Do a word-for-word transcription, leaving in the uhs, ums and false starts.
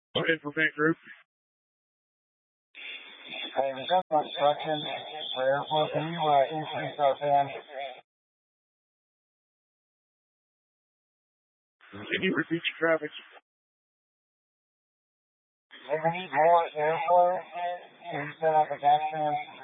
Infrabank Group. Hey, we got some instructions for airflow. Can you uh, increase our fan? Can you repeat your traffic? If we need more airflow, can you set up a gas fan?